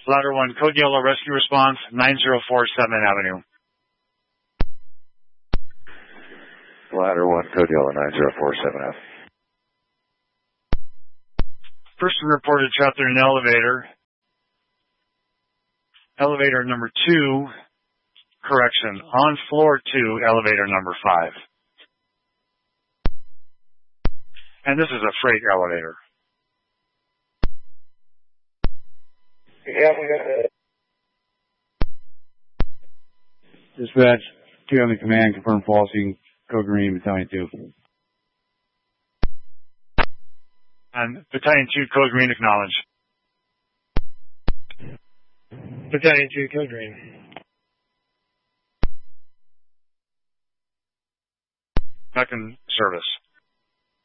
Ladder 1, Code Yellow Rescue Response, 9047 Avenue. Ladder 1, Code Yellow, 9047 Avenue. Person reported trapped in an elevator. Elevator number 2, correction, on floor 2, elevator number 5. And this is a freight elevator. Yeah, we got it. Dispatch, 2 on the command, confirm falsing, code green, battalion 2. And battalion 2, code green, acknowledge. Battalion 2, code green. Back in service.